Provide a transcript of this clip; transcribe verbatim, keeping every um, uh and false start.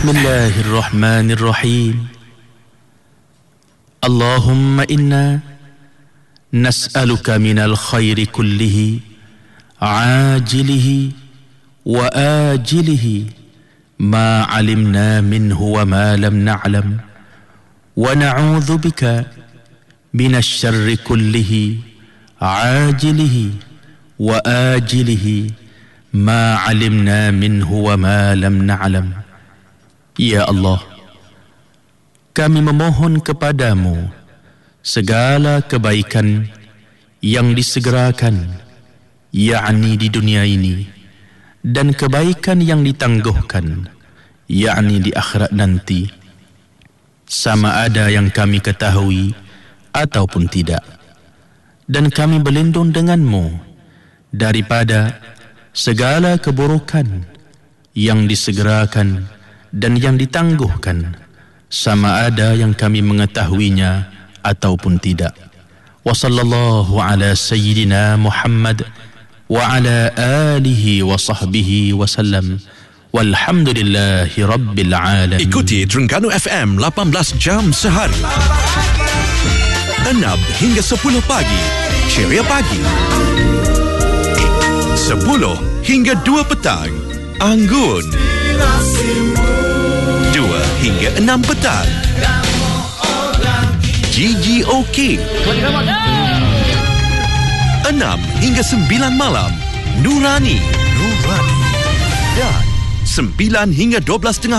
Bismillahirrahmanirrahim. Allahumma inna nas'aluka minal khairi kullihi ajilihi wa ajilihi ma alimna minhu wa ma lam na'lam wa na'udzu bika minasy syarri kullihi ajilihi wa ajilihi ma alimna minhu wa ma lam na'lam. Ya Allah, kami memohon kepadamu segala kebaikan yang disegerakan, yakni di dunia ini, dan kebaikan yang ditangguhkan, yakni di akhirat nanti, sama ada yang kami ketahui ataupun tidak. Dan kami berlindung denganmu daripada segala keburukan yang disegerakan dan yang ditangguhkan, sama ada yang kami mengetahuinya ataupun tidak. Wa sallallahu ala sayyidina Muhammad wa ala alihi wa sahbihi wa sallam. Walhamdulillahi rabbil alamin. Ikuti Terengganu F M lapan belas jam sehari, enam hingga sepuluh pagi, Ceria Pagi. sepuluh hingga dua petang, Anggun. dua hingga enam petang, G G O K. enam hingga sembilan malam, Nurani. Nurani. Dan sembilan hingga dua belas tengah